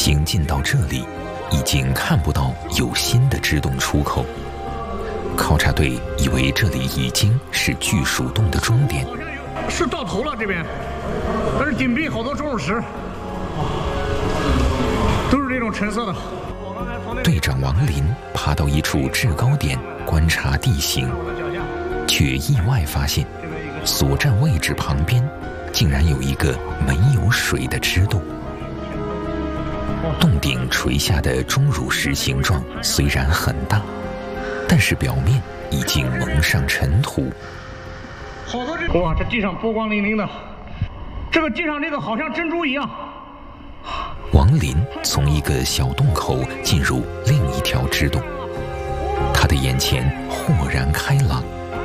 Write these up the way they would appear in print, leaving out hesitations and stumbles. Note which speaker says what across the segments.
Speaker 1: 行进到这里，已经看不到有新的支洞出口。考察队以为这里已经是巨鼠洞的终点，
Speaker 2: 是到头了这边，但是顶壁好多钟乳石，都是这种橙色的。
Speaker 1: 队长王林爬到一处制高点观察地形，却意外发现，所站位置旁边竟然有一个没有水的支洞。洞顶垂下的钟乳石形状虽然很大，但是表面已经蒙上尘土。
Speaker 2: 好多这哇，这地上波光粼粼的，这个地上这个好像珍珠一样。
Speaker 1: 王林从一个小洞口进入另一条支洞，他的眼前豁然开朗。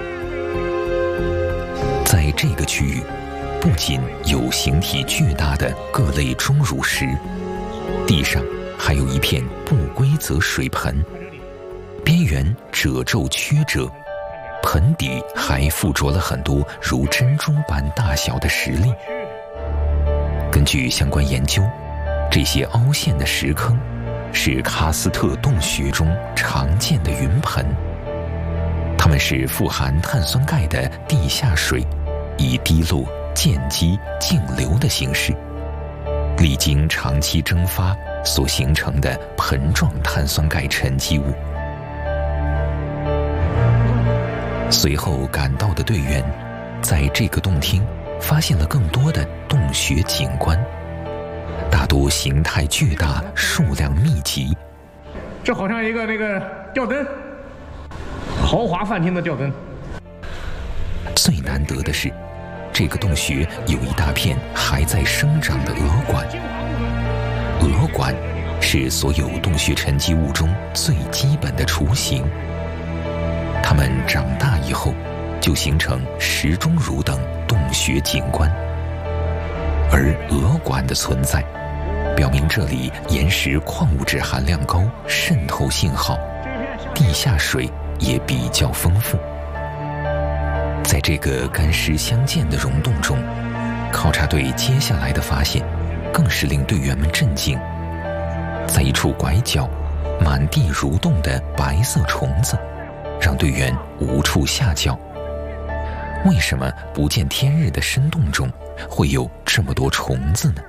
Speaker 1: 在这个区域，不仅有形体巨大的各类钟乳石，地上还有一片不规则水盆，边缘褶皱曲折，盆底还附着了很多如珍珠般大小的石粒。根据相关研究，这些凹陷的石坑是喀斯特洞穴中常见的云盆，它们是富含碳酸钙的地下水以滴落、溅击、径流的形式，历经长期蒸发所形成的盆状碳酸钙沉积物。随后赶到的队员在这个洞厅发现了更多的洞穴景观，大多形态巨大，数量密集。
Speaker 2: 这好像一个那个吊灯，豪华饭厅的吊灯。
Speaker 1: 最难得的是，这个洞穴有一大片还在生长的鹅管。鹅管是所有洞穴沉积物中最基本的雏形，它们长大以后就形成石钟乳等洞穴景观。而鹅管的存在表明这里岩石矿物质含量高，渗透性好，地下水也比较丰富。在这个干湿相间的溶洞中，考察队接下来的发现更是令队员们震惊。在一处拐角，满地蠕动的白色虫子让队员无处下脚。为什么不见天日的深洞中会有这么多虫子呢？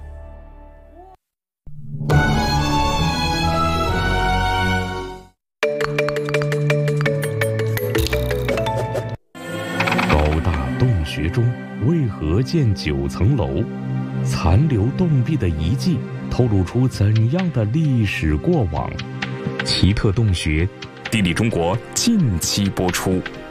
Speaker 3: 高大洞穴中为何建9层楼？残留洞壁的遗迹透露出怎样的历史过往？
Speaker 4: 奇特洞穴，地理中国近期播出。